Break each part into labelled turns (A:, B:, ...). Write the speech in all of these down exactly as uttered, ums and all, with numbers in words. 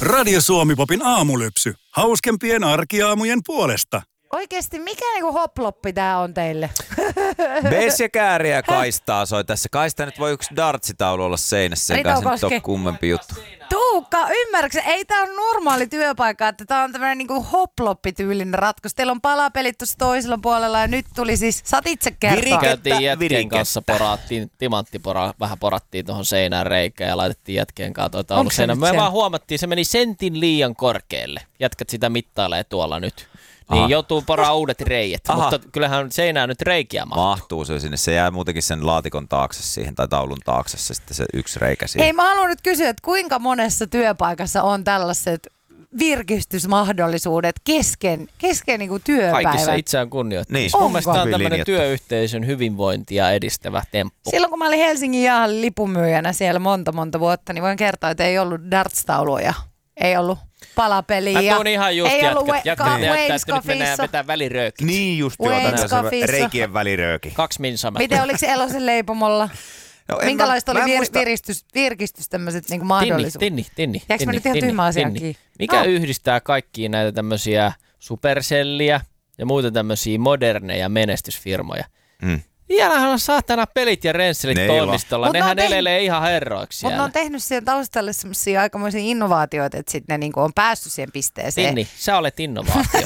A: Radio Suomi-popin aamulypsy. Hauskempien arkiaamujen puolesta.
B: Oikeesti, mikä niinku hoploppi tää on teille?
C: Bes ja kääriä ja kaistaa soi tässä. Kaista nyt voi yksi dartsitaulu olla seinässä, sen kanssa nyt on kummempi juttu.
B: Tuukka, ymmärrätkö? Ei tää on normaali työpaikka, että tää on tämmönen niinku hoploppi-tyylinen ratkaisu. Teillä on palapelit tuossa toisella puolella ja nyt tuli siis, saat itse kertoa.
D: Käytiin jätkien kanssa, porattiin, timanttipora, vähän porattiin tuohon seinään reikään ja laitettiin jätkien kanssa toi taulu seinään. Me vaan huomattiin, se meni sentin liian korkealle. Jätkät sitä mittailee tuolla nyt. Niin Aha. joutuu poraa uudet reijet, Aha. mutta kyllähän seinään nyt reikiä mahtuu.
C: Mahtuu se sinne, se jää muutenkin sen laatikon taakse siihen tai taulun taakse se, sitten se yksi reikä siihen.
B: Hei, mä haluan nyt kysyä, että kuinka monessa työpaikassa on tällaiset virkistysmahdollisuudet kesken, kesken niin kuin työpäivän?
D: Kaikissa itseään kunnioittaa. Niin. Mun mielestä tämä on tämmöinen työyhteisön hyvinvointia edistävä temppu.
B: Silloin kun mä olin Helsingin Jaahan lipunmyyjänä siellä monta monta vuotta, niin voin kertoa, että ei ollut darts-tauluja. Ei ollut palapeliä.
D: Mä tuun ihan just
B: ei
D: jätkät.
B: We-
D: Jätkät
B: ka-
D: näyttää, että nyt mennään vetää väliröökit.
C: Niin just joo, reikien välirööki.
D: Kaksi minsamättä.
B: Miten oliko se Elosen leipomolla?
C: No,
B: minkälaista
C: mä,
B: oli vir-
C: muista...
B: virkistys, virkistys tämmöiset niinku mahdollisuudet?
D: Tinni, tinni, tinni.
B: Jääkö mä nyt ihan tyhmä asiaan kiinni?
D: Mikä
B: oh.
D: yhdistää kaikkia näitä tämmöisiä Supercellia ja muita tämmöisiä moderneja menestysfirmoja? Mm. Vielähän on saatana pelit ja rensselit toimistolla. Nehän ne elelee ihan herroiksi siellä.
B: Mutta ne on tehnyt siihen taustalle semmoisia aikamoisia innovaatioita, että sitten ne niinku on päässyt siihen pisteeseen.
D: Tinni, sä olet innovaatio.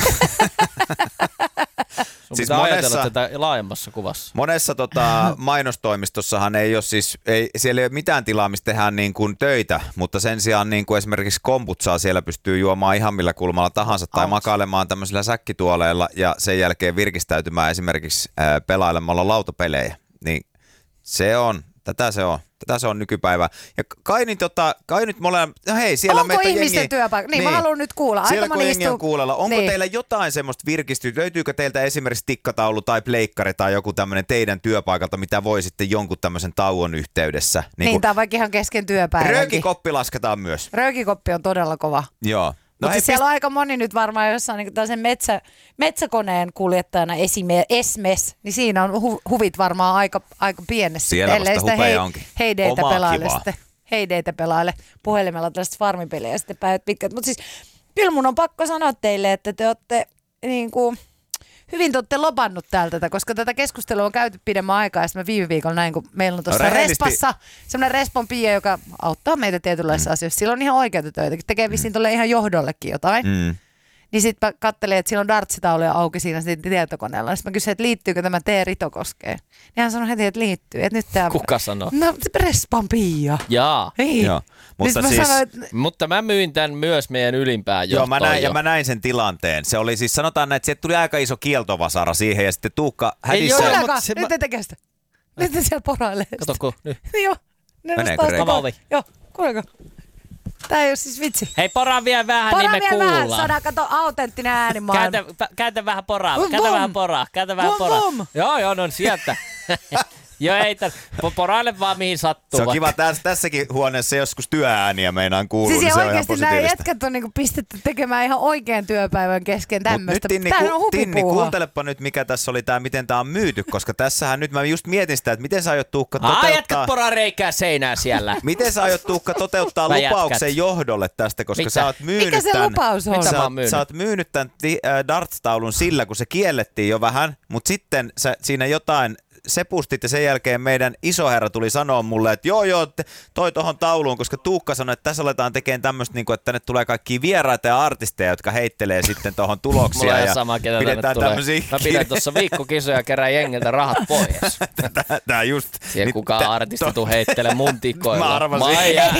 D: Sun siis pitää monessa, ajatella tätä laajemmassa kuvassa.
C: Monessa tota, mainostoimistossahan ei ole siis, ei, siellä ei ole mitään tilaa, mistä tehdään niin kuin töitä, mutta sen sijaan niin kuin esimerkiksi kombutsaa siellä pystyy juomaan ihan millä kulmalla tahansa tai makailemaan tämmöisillä säkkituoleilla ja sen jälkeen virkistäytymään esimerkiksi ää, pelailemalla lautapelejä. Niin se on, tätä se on. Tätä se on nykypäivä. Ja kai nyt, tota, kai nyt molemmat, no hei, siellä
B: onko
C: meitä
B: ihmisten
C: jengi,
B: työpaikka? Niin, niin, mä haluan nyt kuulla.
C: Siellä
B: Aika
C: kun jengi
B: istuu...
C: on kuulella, onko niin. teillä jotain semmoista virkistystä? Löytyykö teiltä esimerkiksi tikkataulu tai pleikkari tai joku tämmöinen teidän työpaikalta, mitä voi sitten jonkun tämmöisen tauon yhteydessä? Niin,
B: niin kun... tämä on vaikka ihan kesken työpäivänkin.
C: Röökikoppi lasketaan myös.
B: Röökikoppi on todella kova.
C: Joo.
B: No mutta siis siellä on aika moni nyt varmaan jossain niin tällaisen metsä, metsäkoneen kuljettajana esime, esmes, niin siinä on hu, huvit varmaan aika, aika pienessä.
C: Siellä vasta hupeja hei, onkin.
B: Heideitä pelaile sitten. Heideitä pelaile puhelimella tällaista farmipeliä ja sitten päivät pitkät. Mutta siis kyllä mun on pakko sanoa teille, että te olette niin kuin, hyvin te olette lopannut täältä, koska tätä keskustelua on käyty pidemmän aikaa. Ja sitten mä viime viikolla näin, kun meillä on tuossa Respassa semmoinen Respon Pia, joka auttaa meitä tietynlaisissa mm. asioissa. Sillä on ihan oikeita töitä. Tekee vissiin tuolle ihan johdollekin jotain. Mm. Niin sitten mä katselin, että siinä on dartsitauluja auki siinä tietokoneella. Sitten mä kysyin, että liittyykö tämä T. Ritokoskeen. Niin hän sanoi heti, että liittyy. Että nyt tämä...
D: Kuka sanoo?
B: No Respon Pia.
D: Jaa.
B: Niin.
C: Joo. Mutta,
B: mä
C: siis,
B: sanoin, että...
D: mutta mä myin tämän myös meidän ylimpään johtoon.
C: Joo, mä näin,
D: jo.
C: ja mä näin sen tilanteen. Se oli siis, sanotaan näin, että sieltä tuli aika iso kieltovasara siihen ja sitten Tuukka hädissä.
B: Ei joo, se... nyt te tekee sitä. Nyt te siellä porailee.
D: Kato kun, nyt.
B: Joo.
C: Meneekö reikä?
B: Joo, kuuleeko? Tää ei oo siis vitsi.
D: Hei, poraa vielä vähän,
B: poraa
D: niin me kuullaan.
B: Poraa vielä vähän, saadaan kato autenttinen ääni
D: Käytä, käytä vähän poraa,
B: Vum,
D: käytä
B: vum.
D: vähän poraa, käytä vähän
B: Vum,
D: poraa.
B: vum.
D: Joo, joo, no sieltä. Joo, ei tämän. Poraile vaan mihin sattuu.
C: Se on kiva, täs, tässäkin huoneessa joskus työääniä meinaan kuuluu,
B: siis
C: niin se on ihan
B: oikeasti nämä
C: positiivista.
B: jätkät on niinku pistetty tekemään ihan oikean työpäivän kesken tämmöistä.
C: Nyt Tinni, ku, Tinni, kuuntelepa nyt mikä tässä oli tää, miten tää on myyty, koska tässähän nyt mä just mietin sitä, että miten sä aiot Tuukka toteuttaa...
D: Ai, jätkät poraa reikää seinää siellä.
C: Miten sä aiot Tuukka toteuttaa
D: Mä
C: lupauksen
D: jätkät.
C: johdolle tästä, koska
D: Mitä?
C: sä oot myynyt
B: Mikä se
C: tän,
B: lupaus on?
D: Mitä
C: sä,
D: mä oon myynyt?
C: sä oot myynyt tän äh, darts-taulun sillä, kun se kiellettiin jo vähän, mutta sitten sä, siinä jotain... sepustit ja sen jälkeen meidän isoherra tuli sanoa mulle, että joo joo, toi tohon tauluun, koska Tuukka sanoi, että tässä aletaan tekemään tämmöistä, niin että tänne tulee kaikkia vieraita ja artisteja, jotka heittelee sitten tohon tuloksia.
D: Mulla on
C: ja
D: sama, ketä
C: pidetään
D: tänne
C: tämmöisiä...
D: tulee. Mä pidän tuossa viikkokisoja ja kerään jengiltä rahat pois.
C: Tää just...
D: Siellä kukaan artisti tuu heittelee mun tikoilla.
C: Mä arvasin.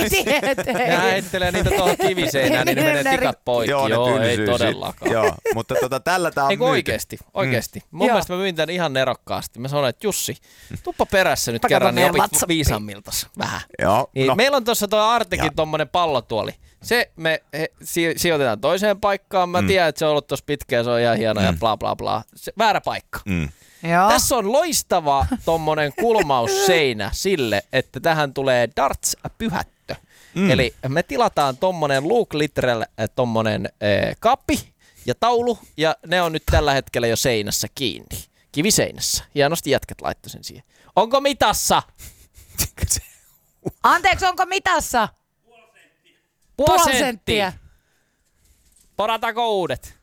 D: Ne heittelee niitä tuohon kiviseinään, niin ne menee tikat poikki.
C: Joo,
D: Joo
C: ei
D: todellakaan.
C: Joo, mutta tota, tällä tää on
D: Eiku
C: myyty.
D: oikeesti, oikeesti.
C: Mm.
D: Mun
B: Joo.
D: mielestä mä myin tän ihan nerokkaasti. Mä sanoin, että Jussi, tuppa perässä nyt
B: Pakata
D: kerran, niin
B: meidän
D: opit
B: WhatsAppiin.
D: viisammiltas vähän.
C: Joo,
D: Niin,
C: no.
D: meillä on tuossa tuo Artekin
C: Ja.
D: tommonen pallotuoli. Se me he, si- sijoitetaan toiseen paikkaan. Mä mm. tiedän, että se on ollut tossa pitkään, se on ihan hieno mm. ja bla bla bla. Se, väärä paikka.
C: Mm.
B: Joo.
D: Tässä on loistava tommonen kulmausseinä sille, että tähän tulee darts-pyhättö. Mm. Eli me tilataan tommonen Luke Littrell tommonen äh, kappi ja taulu, ja ne on nyt tällä hetkellä jo seinässä kiinni. Kiviseinässä. Hienosti jätkät laittoi sen siihen. Onko mitassa?
B: Anteeksi, onko mitassa?
D: Puoli
B: Puoli
D: senttiä.
B: senttiä.
D: Poratako uudet?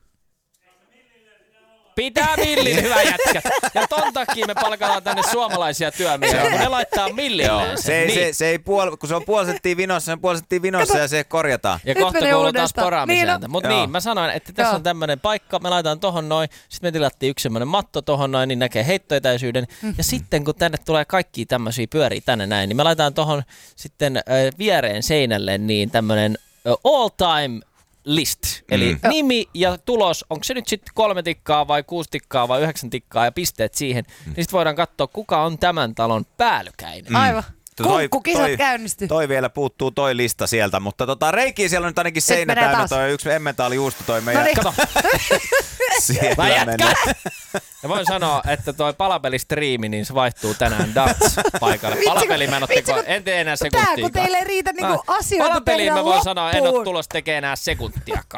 D: Pitää millin, hyvä jätkä. Ja ton takia me palkataan tänne suomalaisia työmiehiä, kun ne laittaa millilleen sen.
C: Se ei,
D: niin.
C: se, se ei puol, kun se on puoli senttiä vinossa, se on puoli senttiä vinossa ja se korjataan.
D: Ja kohta kuuluu taas poraamisääntä.
B: Niin,
D: Mutta niin, mä sanoin, että tässä
B: Joo.
D: on tämmönen paikka, me laitetaan tohon noin, sitten me tilattiin yksi semmonen matto tohon noin, niin näkee heittoetäisyyden. Mm-hmm. Ja sitten kun tänne tulee kaikki tämmöisiä pyöriä tänne näin, niin me laitetaan tohon sitten äh, viereen seinälle niin tämmönen äh, all time list. Eli
C: Mm.
D: nimi ja tulos, onko se nyt sitten kolme tikkaa vai kuusi tikkaa vai yhdeksän tikkaa ja pisteet siihen, mm. niin sitten voidaan katsoa, kuka on tämän talon päällykäinen.
B: Aivan.
C: Toi-
B: Kunkkukisat
C: toi-
B: käynnistyy.
C: Toi vielä puuttuu toi lista sieltä, mutta tota, reikiä siellä on nyt ainakin seinä
B: menee
C: täynnä,
B: taas.
C: toi yksi emmentaalijuusto toi meidän.
B: Noniin.
D: Kato,
C: Siellä
D: mä jätkä!
C: menee.
D: Ja voin sanoa, että toi palapelistriimi, niin se vaihtuu tänään darts-paikalle. Palapeli mä en,
B: vitsi,
D: teko,
B: kun-
D: en tee enää
B: Tää
D: sekuntiakaan.
B: kun teille ei riitä niinku asioita
D: Palapeliin
B: tehdä
D: mä voin sanoa, en ole
B: loppuun.
D: tulossa tekemään enää sekuntiakaan.